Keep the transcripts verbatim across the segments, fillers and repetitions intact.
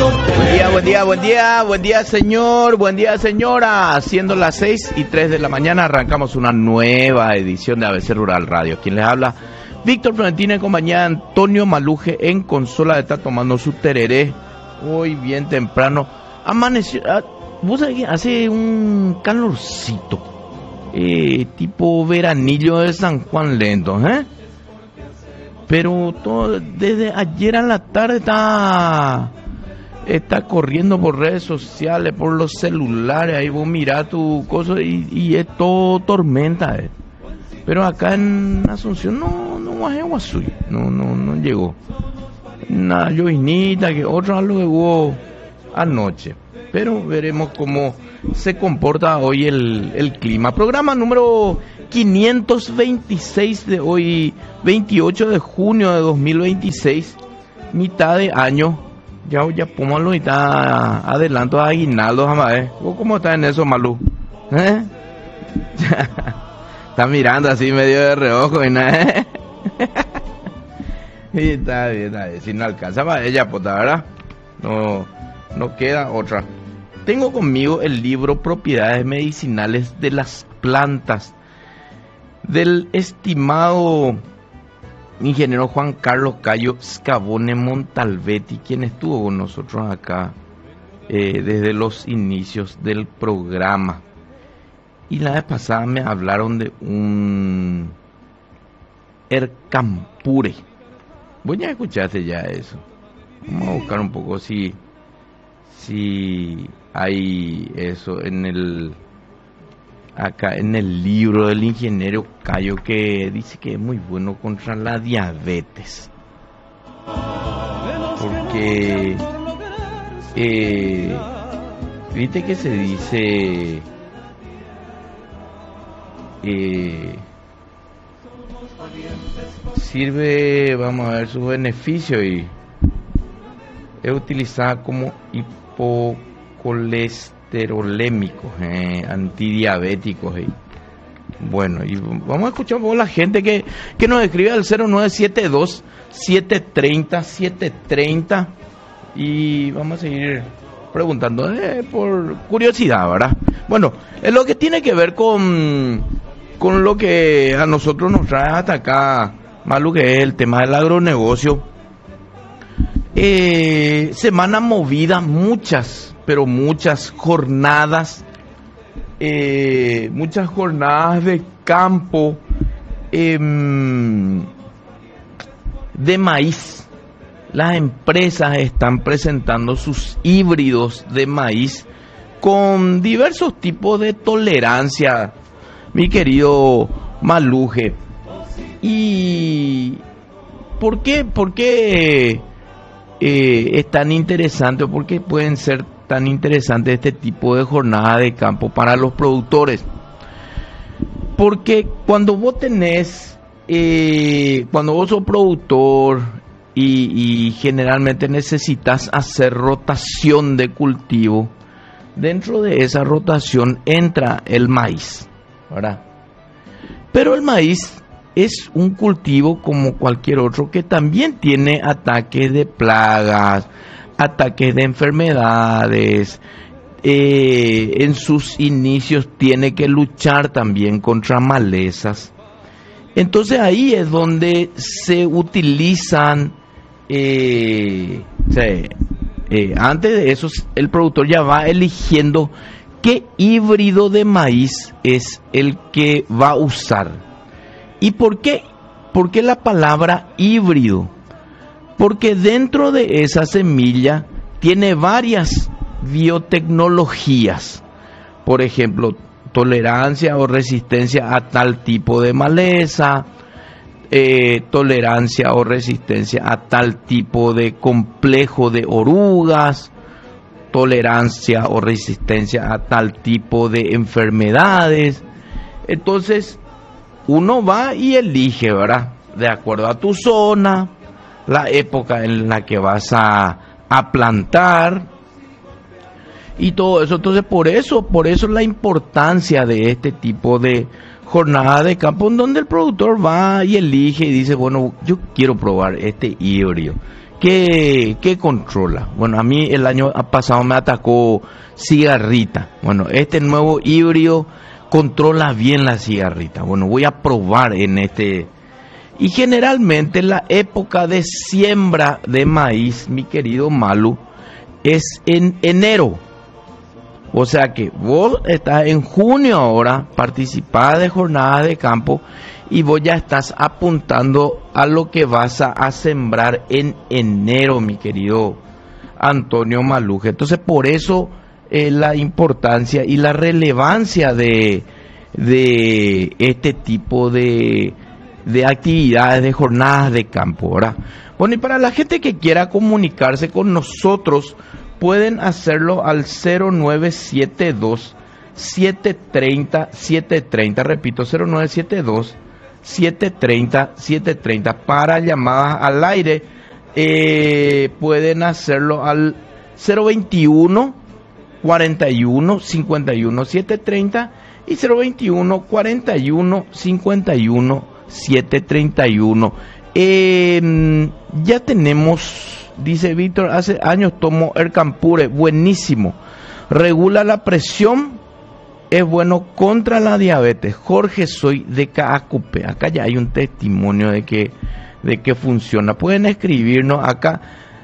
Buen día, buen día, buen día, buen día señor, buen día señora. Siendo las seis y tres de la mañana arrancamos una nueva edición de A B C Rural Radio. Quien les habla, Víctor Florentín, en compañía de Antonio Maluje en consola. Está tomando su tereré hoy bien temprano. Amaneció, vos sabés que hace un calorcito, eh, tipo veranillo de San Juan lento, ¿eh? Pero todo, desde ayer a la tarde está, está corriendo por redes sociales, por los celulares. Ahí vos mirás tu cosa y, y es todo tormenta. Eh. Pero acá en Asunción no, no es agua suya, no, no, no llegó. Una llovinita, que otro algo que hubo anoche. Pero veremos cómo se comporta hoy el, el clima. Programa número quinientos veintiséis de hoy, veintiocho de junio de dos mil veintiséis, mitad de año. Ya, ya póngalo y está adelanto a aguinaldo, jamás. ¿Eh? ¿Cómo está en eso, Malú? ¿Eh? Está mirando así medio de reojo y nada. ¿Eh? Y está bien, está bien. Si no alcanza para ella, pues, ¿verdad? No, no queda otra. Tengo conmigo el libro Propiedades Medicinales de las Plantas, del estimado ingeniero Juan Carlos Cayo Scavone Montalvetti, quien estuvo con nosotros acá eh, desde los inicios del programa. Y la vez pasada me hablaron de un Ercampure. Voy a escucharte ya eso. Vamos a buscar un poco si, si hay eso en el... acá en el libro del ingeniero Cayo, que dice que es muy bueno contra la diabetes, porque eh, viste que se dice eh, sirve, vamos a ver su beneficio, y es utilizada como hipocolesterolémicos, eh, antidiabéticos. Eh. Bueno, y vamos a escuchar un poco la gente que, que nos escribe al cero nueve siete dos, siete tres cero, siete tres cero, y vamos a seguir preguntando eh, por curiosidad, ¿verdad? Bueno, es lo que tiene que ver con, con lo que a nosotros nos trae hasta acá, Malu, que es el tema del agronegocio. Eh, semana movida, muchas, pero muchas jornadas, eh, muchas jornadas de campo, eh, de maíz. Las empresas están presentando sus híbridos de maíz con diversos tipos de tolerancia, mi querido Maluje. ¿Y por qué? ¿Por qué? Eh, es tan interesante, porque pueden ser tan interesantes este tipo de jornada de campo para los productores. Porque cuando vos tenés, eh, cuando vos sos productor y, y generalmente necesitas hacer rotación de cultivo, dentro de esa rotación entra el maíz, ¿verdad? Pero el maíz es un cultivo como cualquier otro que también tiene ataques de plagas, ataques de enfermedades. Eh, en sus inicios tiene que luchar también contra malezas. Entonces ahí es donde se utilizan, eh, se, eh, antes de eso el productor ya va eligiendo qué híbrido de maíz es el que va a usar. ¿Y por qué? ¿Por qué la palabra híbrido? Porque dentro de esa semilla tiene varias biotecnologías. Por ejemplo, tolerancia o resistencia a tal tipo de maleza, eh, tolerancia o resistencia a tal tipo de complejo de orugas, tolerancia o resistencia a tal tipo de enfermedades. Entonces, uno va y elige, ¿verdad? De acuerdo a tu zona, la época en la que vas a, a plantar y todo eso. Entonces, por eso, por eso la importancia de este tipo de jornada de campo, en donde el productor va y elige y dice, bueno, yo quiero probar este híbrido, ¿Qué, qué controla? Bueno, a mí el año pasado me atacó cigarrita. Bueno, este nuevo híbrido controla bien la cigarrita. Bueno, voy a probar en este. Y generalmente la época de siembra de maíz, mi querido Malu, es en enero. O sea que vos estás en junio ahora, participás de jornadas de campo y vos ya estás apuntando a lo que vas a, a sembrar en enero, mi querido Antonio Maluje. Entonces, por eso eh, la importancia y la relevancia de, de este tipo de, de actividades, de jornadas de campo, ¿verdad? Bueno, y para la gente que quiera comunicarse con nosotros, pueden hacerlo al cero nueve siete dos, siete tres cero, siete tres cero, repito, cero nueve siete dos, siete tres cero, siete tres cero, para llamadas al aire. Eh, pueden hacerlo al cero veintiuno, cuarenta y uno, cincuenta y uno, setecientos treinta y cero veintiuno, cuarenta y uno, cincuenta y uno, setecientos treinta y uno. Eh, ya tenemos, dice Víctor, hace años tomo el Campure, buenísimo, regula la presión, es bueno contra la diabetes. Jorge, soy de Caacupe, acá ya hay un testimonio de que, de que funciona. Pueden escribirnos acá,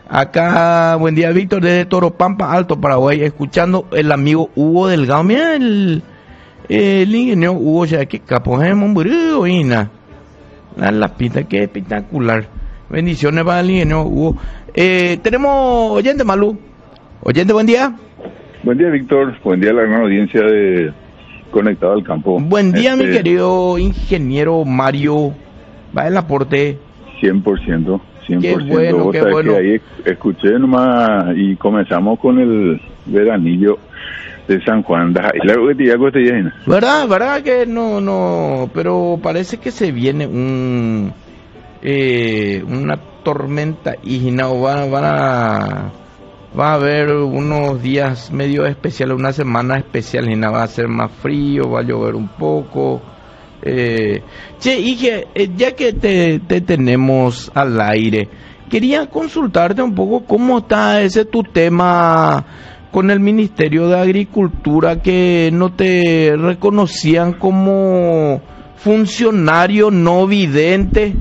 acá, buen día Víctor, desde Toropampa Alto, Paraguay, escuchando el amigo Hugo Delgado. Mira el, el ingeniero Hugo, ya que capojemos un burro, La, la pista, que espectacular. Bendiciones para el ingeniero Hugo. Eh, tenemos oyente, Malú. Oyente, buen día. Buen día, Víctor. Buen día a la gran audiencia de Conectado al Campo. Buen día, este, mi querido ingeniero Mario. Va el aporte. cien por ciento. cien por ciento. Qué bueno, Vos qué sabés bueno. que ahí escuché nomás y comenzamos con el veranillo de San Juan. Claro que te digo este día. ¿Verdad? ¿Verdad que no, no? Pero parece que se viene un eh, una tormenta y no van, van a va a haber unos días medio especiales, una semana especial y nada, va a ser más frío, va a llover un poco. Eh, che, Ige, eh, ya que te, te tenemos al aire, quería consultarte un poco cómo está ese tu tema con el Ministerio de Agricultura, que no te reconocían como funcionario no vidente,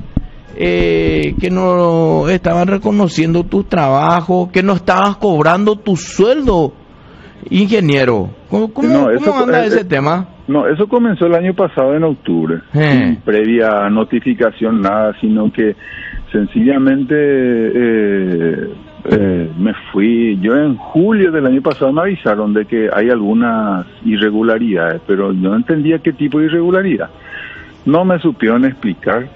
eh, que no estaban reconociendo tu trabajo, que no estabas cobrando tu sueldo, ingeniero. ¿Cómo, cómo, No, eso, ¿cómo anda eh, ese tema? No, eso comenzó el año pasado en octubre, Eh. sin previa notificación, nada, sino que sencillamente eh, eh, me fui. Yo en julio del año pasado me avisaron de que hay algunas irregularidades, pero yo no entendía qué tipo de irregularidad. No me supieron explicar.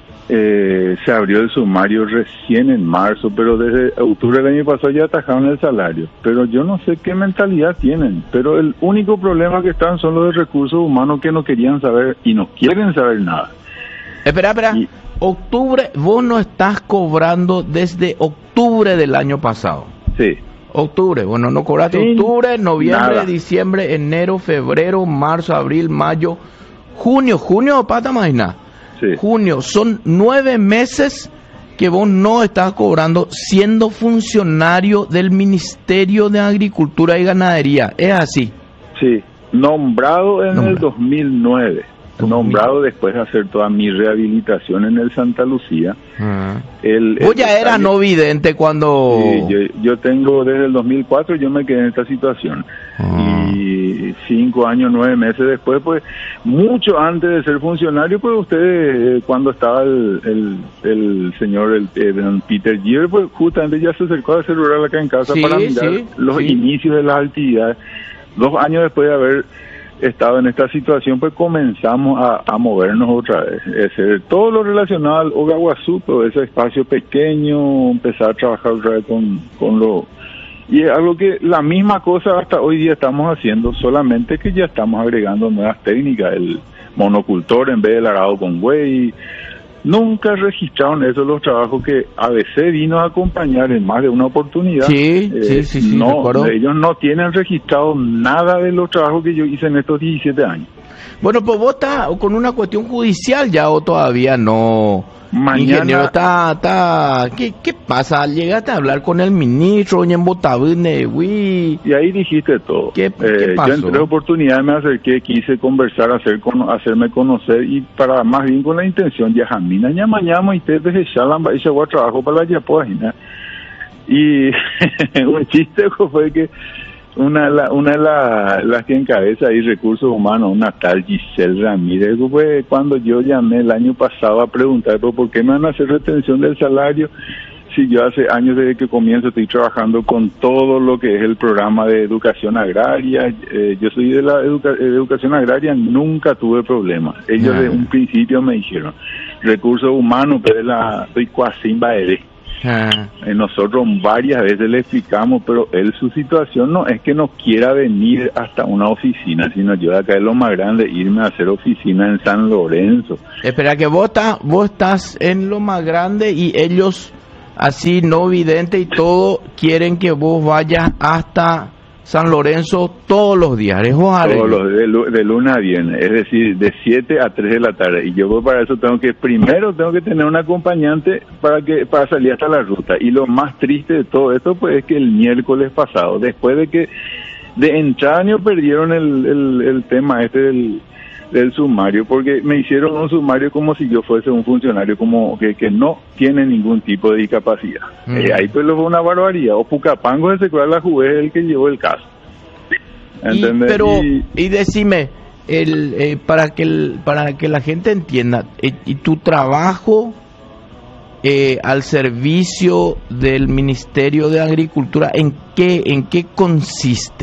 Eh, se abrió el sumario recién en marzo, pero desde octubre del año pasado ya atajaron el salario. Pero yo no sé qué mentalidad tienen, pero el único problema que están son los de recursos humanos, que no querían saber y no quieren saber nada. Espera, espera. Y, octubre, vos no estás cobrando desde octubre del año pasado. Sí. Octubre, bueno, no cobraste sí, octubre, noviembre, nada. Diciembre, enero, febrero, marzo, abril, mayo, junio, junio, pata máquina. Sí. Junio, son nueve meses que vos no estás cobrando siendo funcionario del Ministerio de Agricultura y Ganadería, ¿es así? Sí, nombrado en Nombrado. el dos mil nueve, nombrado después de hacer toda mi rehabilitación en el Santa Lucía. Uh-huh. el, el, vos ya eras no vidente cuando... Sí, yo, yo tengo desde el dos mil cuatro, yo me quedé en esta situación. Uh-huh. Y cinco años, nueve meses después, pues, mucho antes de ser funcionario, pues usted, eh, cuando estaba el, el, el señor el, el Peter Giver, pues justamente ya se acercó al celular acá en casa sí, para mirar sí, los sí. inicios de las actividades. Dos años después de haber estado en esta situación, pues comenzamos a, a movernos otra vez. Es decir, todo lo relacionado al Ogaguazú, todo ese espacio pequeño, empezar a trabajar otra vez con, con lo... Y es algo que la misma cosa hasta hoy día estamos haciendo, solamente que ya estamos agregando nuevas técnicas, el monocultor en vez del arado con buey. Nunca registraron esos los trabajos que A B C vino a acompañar en más de una oportunidad. Sí, eh, sí, sí, sí. No, ellos no tienen registrado nada de los trabajos que yo hice en estos diecisiete años. Bueno, pues vos estás con una cuestión judicial ya o todavía no. Mañana, ingeniero, está, está, ¿qué, ¿qué pasa? ¿Llegaste a hablar con el ministro, y ahí dijiste todo. ¿Qué, eh, ¿qué pasó? Yo en tres oportunidades me acerqué, quise conversar, hacer con, hacerme conocer y para más bien con la intención, ya jamina, ya mañana y te desde Shalamba y llegó a trabajo para la Yapoagina. Y un chiste fue que una, la, una de la, las que encabeza ahí recursos humanos, una tal Giselle Ramírez, fue cuando yo llamé el año pasado a preguntar por qué me van a hacer retención del salario si yo hace años desde que comienzo estoy trabajando con todo lo que es el programa de educación agraria. Eh, yo soy de la educa educación agraria, nunca tuve problemas. Ellos desde un principio me dijeron recursos humanos, pero la soy cuasimba eres. Ah. Eh, nosotros varias veces le explicamos, pero él su situación no es que no quiera venir hasta una oficina, sino yo de acá es lo más grande, irme a hacer oficina en San Lorenzo. Espera, que vos, está, vos estás en lo más grande y ellos, así no vidente y todo, quieren que vos vayas hasta San Lorenzo todos los días. ¿Es vos, todos los de, de lunes a viernes, es decir, de siete a tres de la tarde. Y yo voy para eso tengo que, primero tengo que tener un acompañante para que para salir hasta la ruta. Y lo más triste de todo esto pues es que el miércoles pasado, después de que de entraño perdieron el, el, el tema este del, del sumario, porque me hicieron un sumario como si yo fuese un funcionario como que, que no tiene ningún tipo de discapacidad. Mm. Eh, ahí pues lo fue una barbaridad. O Pucapango de Secuela la Juve es el que llevó el caso. Y, pero, y, y decime, el, eh, para que el, para que la gente entienda, eh, y tu trabajo eh, al servicio del Ministerio de Agricultura, ¿en qué, en qué consiste?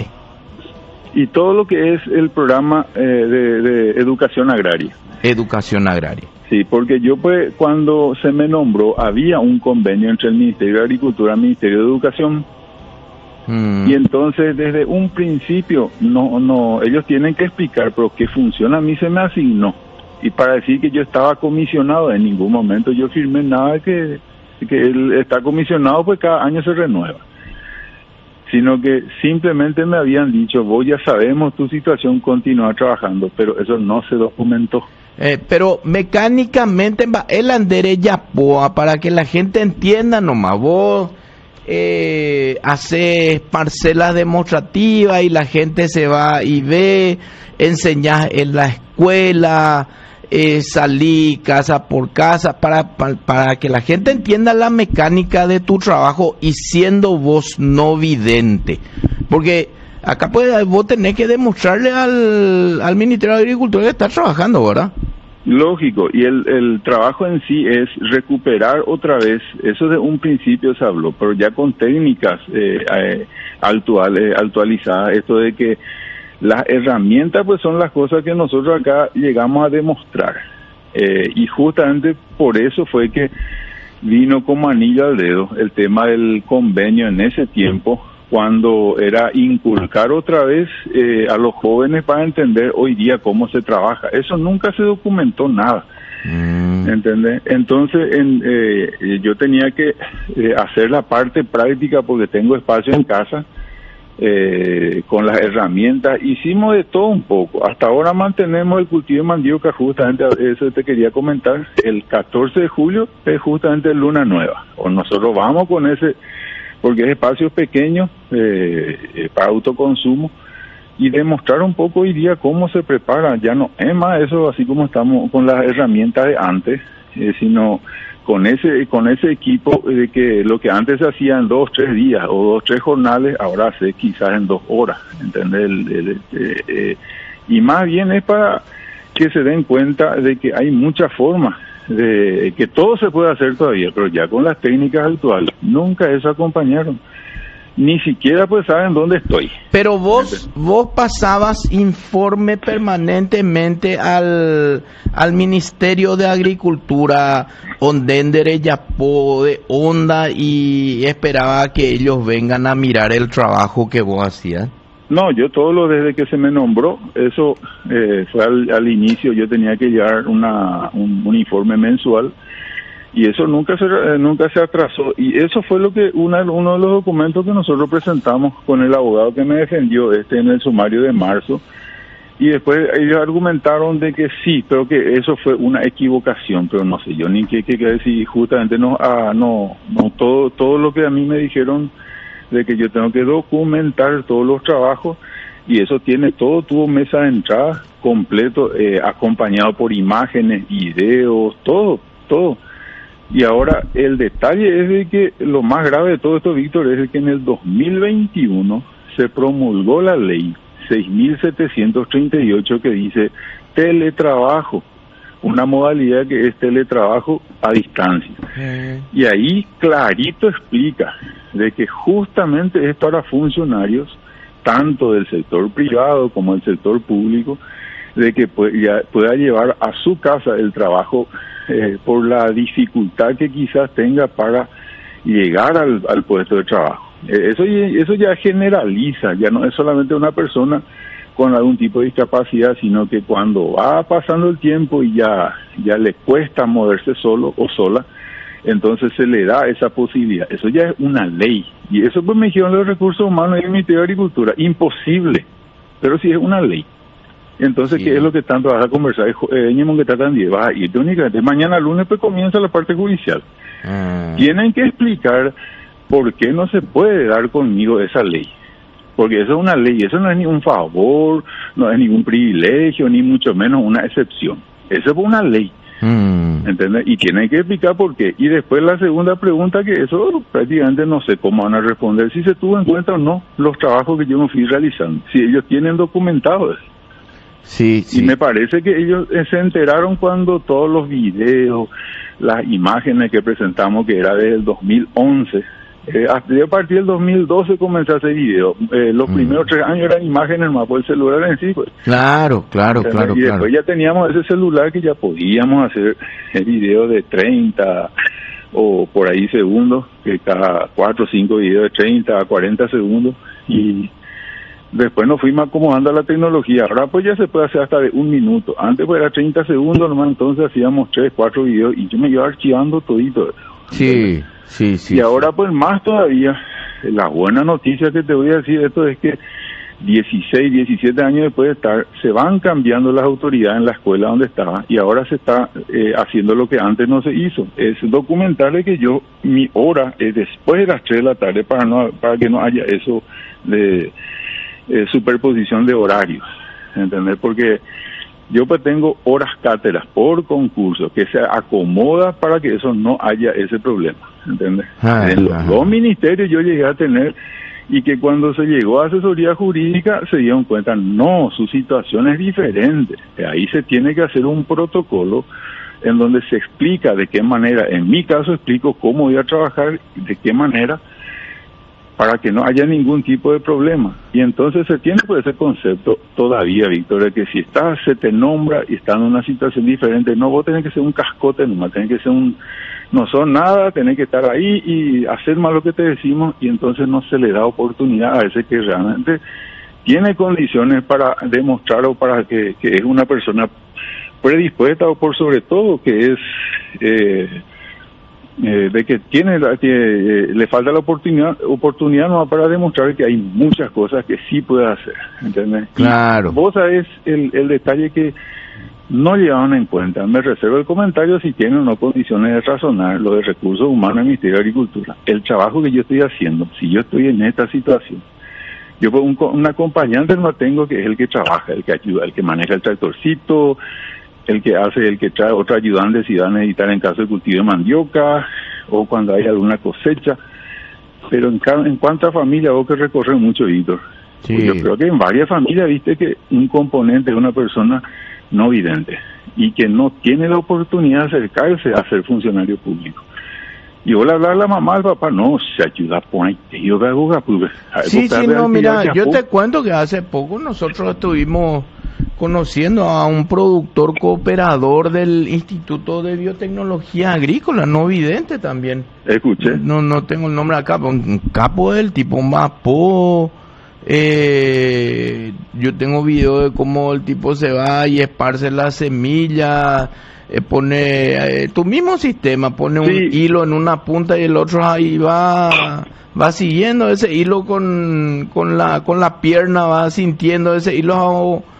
Y todo lo que es el programa eh, de, de educación agraria. Educación agraria. Sí, porque yo pues cuando se me nombró había un convenio entre el Ministerio de Agricultura y el Ministerio de Educación. Mm. Y entonces desde un principio no no ellos tienen que explicar, pero qué funciona a mí se me asignó. Y para decir que yo estaba comisionado, en ningún momento yo firmé nada que, que él está comisionado, pues cada año se renueva. Sino que simplemente me habían dicho, vos ya sabemos tu situación, continúa trabajando, pero eso no se documentó. Eh, pero mecánicamente, el andere Yapoa, para que la gente entienda nomás, vos eh, haces parcelas demostrativas y la gente se va y ve, enseñás en la escuela, eh, salí casa por casa, para, para, para que la gente entienda la mecánica de tu trabajo y siendo vos no vidente. Porque acá pues, vos tenés que demostrarle al, al Ministerio de Agricultura que estás trabajando, ¿verdad? Lógico, y el, el trabajo en sí es recuperar otra vez, eso de un principio se habló, pero ya con técnicas eh, eh, actual, eh, actualizadas, esto de que las herramientas pues son las cosas que nosotros acá llegamos a demostrar, eh, y justamente por eso fue que vino como anillo al dedo el tema del convenio en ese tiempo, cuando era inculcar otra vez eh, a los jóvenes para entender hoy día cómo se trabaja. Eso nunca se documentó nada, mm. ¿entendés? Entonces en, eh, yo tenía que eh, hacer la parte práctica porque tengo espacio en casa, eh, con las herramientas. Hicimos de todo un poco. Hasta ahora mantenemos el cultivo de mandioca, justamente eso te quería comentar. El catorce de julio es justamente Luna Nueva. O nosotros vamos con ese, porque es espacio pequeño eh, eh, para autoconsumo, y demostrar un poco hoy día cómo se prepara. Ya no es más eso así como estamos con las herramientas de antes, eh, sino con ese con ese equipo de que lo que antes se hacía en dos, tres días o dos, tres jornales, ahora se quizás en dos horas, ¿entendés? El, el, el, eh, eh, y más bien es para que se den cuenta de que hay muchas formas, de que todo se puede hacer todavía, pero ya con las técnicas actuales, nunca eso acompañaron. Ni siquiera pues saben dónde estoy. Pero vos vos pasabas informe permanentemente al al Ministerio de Agricultura, Ondendere Yapó, de Onda, y esperaba que ellos vengan a mirar el trabajo que vos hacías. No, yo todo lo desde que se me nombró, eso eh, fue al, al inicio, yo tenía que llevar una un, un informe mensual, y eso nunca se eh, nunca se atrasó, y eso fue lo que una, uno de los documentos que nosotros presentamos con el abogado que me defendió este en el sumario de marzo, Y después ellos argumentaron de que sí, pero que eso fue una equivocación, pero no sé yo ni qué qué decir, justamente no, ah, no, no todo, todo lo que a mí me dijeron de que yo tengo que documentar todos los trabajos, y eso tiene todo, tuvo mesa de entrada completo, eh, acompañado por imágenes, videos, todo, todo. Y ahora el detalle es de que lo más grave de todo esto, Víctor, es de que en el dos mil veintiuno se promulgó la ley seis mil setecientos treinta y ocho que dice teletrabajo, una modalidad que es teletrabajo a distancia. Uh-huh. Y ahí clarito explica de que justamente es para funcionarios, tanto del sector privado como del sector público, de que pueda, pueda llevar a su casa el trabajo eh, por la dificultad que quizás tenga para llegar al, al puesto de trabajo. Eso, eso ya generaliza, ya no es solamente una persona con algún tipo de discapacidad, sino que cuando va pasando el tiempo y ya, ya le cuesta moverse solo o sola, entonces se le da esa posibilidad. Eso ya es una ley. Y eso pues me dijeron los recursos humanos y el Ministerio de Agricultura. Imposible, pero sí es una ley. Entonces, sí. ¿Qué es lo que tanto vas a conversar? Eh, que tratan de vas a irte únicamente. Mañana lunes pues comienza la parte judicial. Ah. Tienen que explicar por qué no se puede dar conmigo esa ley. Porque eso es una ley, eso no es ni un favor, no es ningún privilegio, ni mucho menos una excepción. Eso es una ley. Mm. ¿Entendés? Y tienen que explicar por qué. Y después la segunda pregunta, que eso prácticamente no sé cómo van a responder, si se tuvo en cuenta o no los trabajos que yo me fui realizando, si ellos tienen documentado eso. Sí, sí. Y me parece que ellos se enteraron cuando todos los videos, las imágenes que presentamos, que era desde el dos mil once, eh, hasta a partir del dos mil doce comencé a hacer videos. Eh, los mm. primeros tres años eran imágenes más por el celular en sí. Pues. Claro, claro, Entonces, claro. Y después claro. ya teníamos ese celular que ya podíamos hacer el video de treinta o por ahí segundos, que cada cuatro o cinco videos de treinta a cuarenta segundos, y después nos fuimos acomodando a la tecnología. Ahora pues ya se puede hacer hasta de un minuto. Antes pues era treinta segundos nomás, entonces hacíamos tres, cuatro videos y yo me iba archivando todito. Sí, sí, sí. Y ahora pues más todavía, la buena noticia que te voy a decir de esto es que dieciséis, diecisiete años después de estar, se van cambiando las autoridades en la escuela donde estaba y ahora se está eh, haciendo lo que antes no se hizo. Es documentarle que yo, mi hora es después de las tres de la tarde para, no, para que no haya eso de Eh, superposición de horarios, ¿entendés? Porque yo pues tengo horas cátedras por concurso que se acomoda para que eso no haya ese problema, ¿entendés? Ah, en los dos ministerios yo llegué a tener, y que cuando se llegó a asesoría jurídica se dieron cuenta, no, su situación es diferente. Ahí se tiene que hacer un protocolo en donde se explica de qué manera, en mi caso explico cómo voy a trabajar, de qué manera, para que no haya ningún tipo de problema. Y entonces se tiene pues ese concepto todavía, Víctor, de que si estás, se te nombra y está en una situación diferente, no, vos tenés que ser un cascote nomás, tenés que ser un, no son nada, tenés que estar ahí y hacer más lo que te decimos, y entonces no se le da oportunidad a ese que realmente tiene condiciones para demostrar o para que, que es una persona predispuesta, o por sobre todo que es... Eh, Eh, de que tiene la, que eh, le falta la oportunidad oportunidad no para demostrar que hay muchas cosas que sí puede hacer, ¿entendés? Claro. Y vos sabés el, el detalle que no llevaban en cuenta. Me reservo el comentario si tienen o no condiciones de razonar lo de recursos humanos en el Ministerio de Agricultura. El trabajo que yo estoy haciendo, si yo estoy en esta situación, yo un, un acompañante no tengo, que es el que trabaja, el que ayuda, el que maneja el tractorcito, el que hace, el que trae otro ayudante si va a necesitar en caso de cultivo de mandioca o cuando hay alguna cosecha. Pero en, en cuanto a familia, vos que recorres mucho, Víctor, sí. Pues yo creo que en varias familias viste que un componente es una persona no vidente y que no tiene la oportunidad de acercarse a ser funcionario público. Y vos le hablas a la mamá, al papá, no, se ayuda por ahí. Yo pues, sí, sí, no, mira, yo te cuento que hace poco nosotros estuvimos conociendo a un productor cooperador del Instituto de Biotecnología Agrícola, no vidente también. Escuché. No, no tengo el nombre acá, un capo del tipo Mapo. Eh, yo tengo video de cómo el tipo se va y esparce la semilla, eh, pone eh, tu mismo sistema, pone sí. un hilo en una punta y el otro ahí va va siguiendo ese hilo con con la con la pierna, va sintiendo ese hilo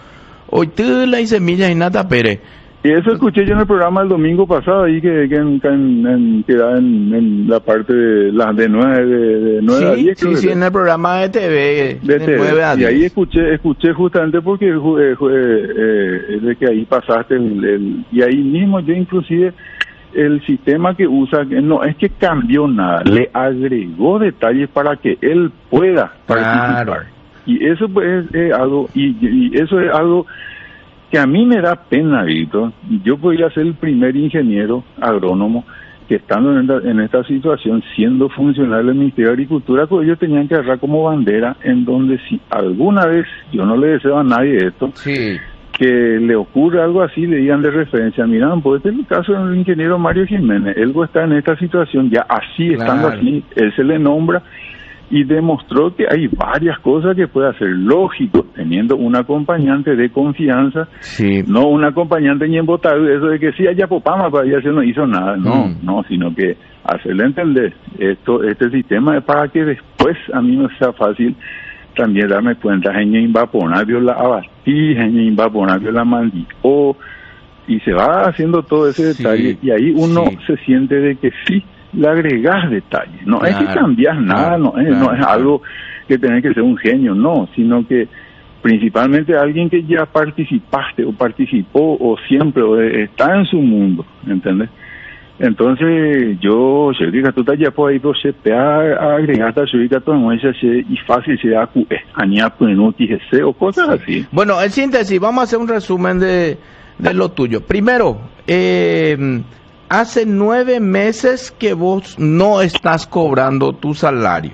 hoy tula y semillas y nata Pérez. Y eso escuché yo en el programa el domingo pasado, ahí que, que, en, que, en, que da en, en la parte de las de nueve, de, de nueve sí, a diez. Sí, sí, en el programa de T V, de, de T V. nueve a diez. Y ahí escuché, escuché justamente porque eh, eh, de que ahí pasaste el, el... Y ahí mismo yo inclusive, el sistema que usa, no es que cambió nada, le agregó detalles para que él pueda participar. Claro. Y eso pues es, es algo, y, y eso es algo que a mí me da pena, Víctor. Yo podría ser el primer ingeniero agrónomo que estando en esta, en esta situación, siendo funcionario del Ministerio de Agricultura, pues ellos tenían que agarrar como bandera en donde si alguna vez, yo no le deseo a nadie esto, sí, que le ocurre algo así, le digan de referencia, mira, pues este es el caso del ingeniero Mario Jiménez, él está en esta situación, ya así, claro, estando así, él se le nombra, y demostró que hay varias cosas que puede hacer, lógico, teniendo un acompañante de confianza, sí, no un acompañante ni embotado, eso de que sí, allá popama, para allá se no hizo nada, no, mm. no, sino que hacerle entender, esto, este sistema es para que después a mí no sea fácil también darme cuenta, gente imbaponabio la abatí, gente imbaponabio la mandió, y se va haciendo todo ese detalle, sí, y ahí uno sí. se siente de que sí, le agregás detalles, no claro, es que cambias nada, claro, no es, claro, no es algo que tenés que ser un genio, no, sino que principalmente alguien que ya participaste o participó o siempre o está en su mundo, ¿entendés? Entonces yo, yo digo, tú estás ya por ahí, pues te agregaste a su vida todo eso y fácil se da añadir pues o cosas así. Bueno, en síntesis, vamos a hacer un resumen de, de lo tuyo. Primero, eh, hace nueve meses que vos no estás cobrando tu salario.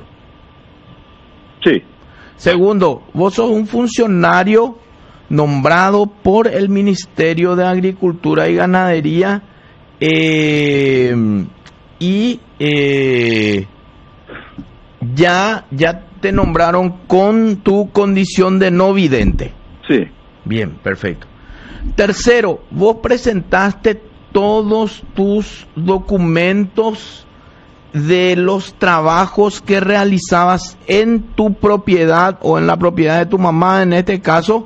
Sí. Segundo, vos sos un funcionario nombrado por el Ministerio de Agricultura y Ganadería eh, y eh, ya, ya te nombraron con tu condición de no vidente. Sí. Bien, perfecto. Tercero, vos presentaste todos tus documentos de los trabajos que realizabas en tu propiedad o en la propiedad de tu mamá en este caso,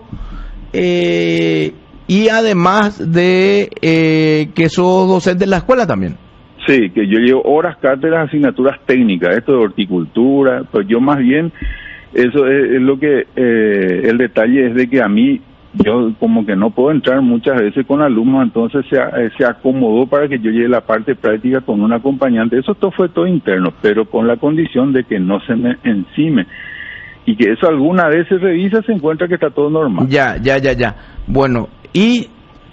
eh, y además de eh, que sos docente de la escuela también. Sí, que yo llevo horas, cátedras, asignaturas técnicas, esto de horticultura, pues yo más bien, eso es, es lo que, eh, el detalle es de que a mí, yo como que no puedo entrar muchas veces con alumnos, entonces se, se acomodó para que yo lleve la parte práctica con un acompañante. Eso todo fue todo interno, pero con la condición de que no se me encime y que eso alguna vez se revisa, se encuentra que está todo normal. Ya, ya, ya, ya. Bueno, y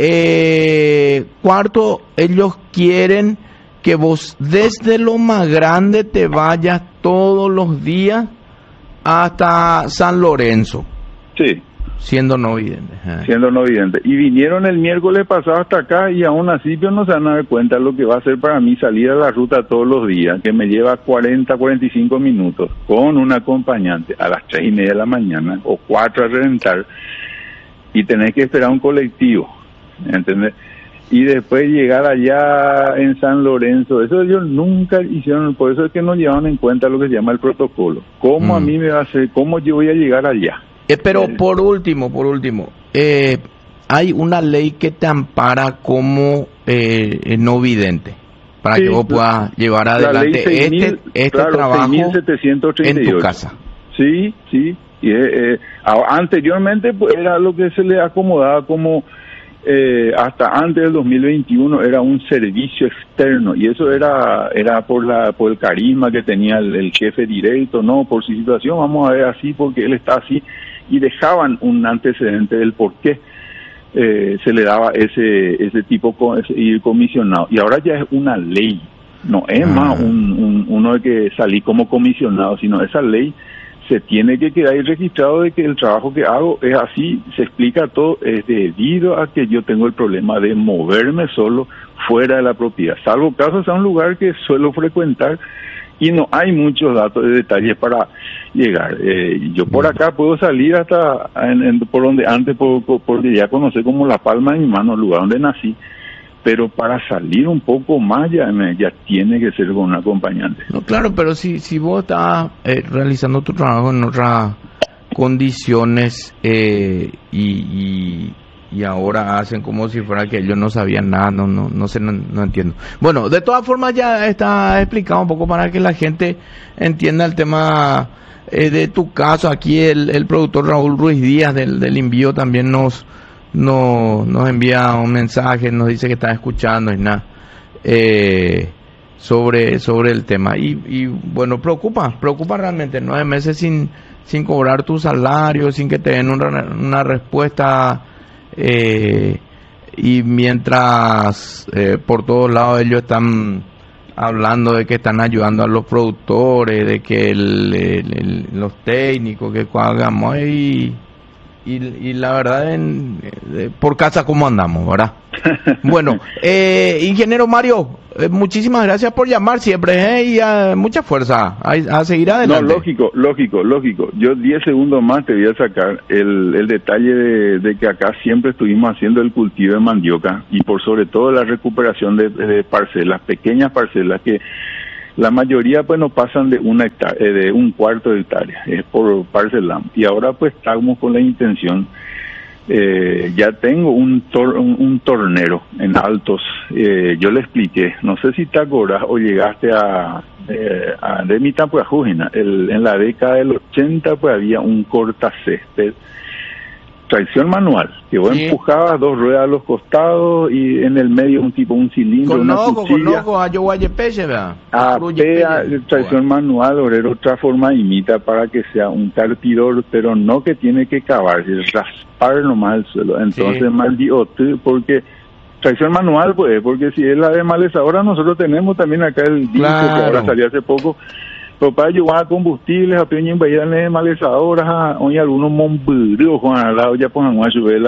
eh, cuarto, ellos quieren que vos desde lo más grande te vayas todos los días hasta San Lorenzo. Sí. Siendo no vidente. Siendo no vidente. Y vinieron el miércoles pasado hasta acá y aún así yo no se van a dar cuenta lo que va a ser para mí salir a la ruta todos los días, que me lleva cuarenta, cuarenta y cinco minutos con un acompañante a las tres y media de la mañana o cuatro a reventar y tener que esperar un colectivo, ¿entendés? Y después llegar allá en San Lorenzo, eso ellos nunca hicieron, por eso es que no llevaban en cuenta lo que se llama el protocolo. ¿Cómo mm. a mí me va a hacer, cómo yo voy a llegar allá? Eh, pero por último, por último, eh, hay una ley que te ampara como eh, no vidente para sí, que vos puedas llevar adelante seis mil, este, este claro, trabajo en tu casa. Sí, sí. Y, eh, anteriormente pues, era lo que se le acomodaba como eh, hasta antes del dos mil veintiuno era un servicio externo y eso era era por la por el carisma que tenía el, el jefe directo, no por su situación, vamos a ver así porque él está así. Y dejaban un antecedente del por qué eh, se le daba ese ese tipo ese, ir comisionado. Y ahora ya es una ley, no es ah. más un, un, uno de que salí como comisionado, sino esa ley se tiene que quedar ahí registrado de que el trabajo que hago es así, se explica todo, es debido a que yo tengo el problema de moverme solo fuera de la propiedad, salvo caso sea un lugar que suelo frecuentar y no hay muchos datos de detalles para llegar. Eh, yo por acá puedo salir hasta en, en, por donde antes, por, por, porque ya conocí como la palma de mi mano, el lugar donde nací, pero para salir un poco más ya, ya tiene que ser con un acompañante. No, claro, pero si, si vos estás eh, realizando tu trabajo en otras condiciones eh, y, y, y ahora hacen como si fuera que ellos no sabían nada, no no no sé, no, no entiendo. Bueno, de todas formas ya está explicado un poco para que la gente entienda el tema eh, de tu caso. Aquí el, el productor Raúl Ruiz Díaz del, del envío también nos, nos nos envía un mensaje, nos dice que está escuchando y nada eh, sobre sobre el tema y, y bueno, preocupa, preocupa realmente, nueve meses sin sin cobrar tu salario, sin que te den una, una respuesta eh, y mientras eh, por todos lados ellos están hablando de que están ayudando a los productores, de que el, el, el, los técnicos que hagamos y, y, y la verdad en, eh, por casa cómo andamos, ¿verdad? Bueno, eh, ingeniero Mario, eh, muchísimas gracias por llamar siempre, ¿eh? Y uh, mucha fuerza a, a seguir adelante. No, lógico, lógico, lógico. Yo diez segundos más te voy a sacar el, el detalle de, de que acá siempre estuvimos haciendo el cultivo de mandioca y por sobre todo la recuperación de, de parcelas, pequeñas parcelas que la mayoría pues no pasan de una hectárea, de un cuarto de hectárea, es por parcelamos. Y ahora pues estamos con la intención. Eh, ya tengo un, tor, un, un tornero en Altos, eh, yo le expliqué, no sé si te acordás o llegaste a, eh, a de mi Tapuajúgina, el en la década del ochenta pues había un cortacésped, tracción manual, que vos sí. empujabas dos ruedas a los costados y en el medio un tipo, un cilindro, una cuchilla. Conozco, a Yoguayepeche, ¿verdad? Ah, tracción manual, obrero, otra forma imita para que sea un carpidor, pero no que tiene que cavar, raspar nomás el suelo. Entonces, sí. maldito, porque tracción manual, pues, porque si es la de malezadora, nosotros tenemos también acá el disco claro. que ahora salió hace poco. Pero para llevar combustibles, a peña en Bahía de malezadoras, hoy algunos mombrios, Juan al lado ya pongan a llover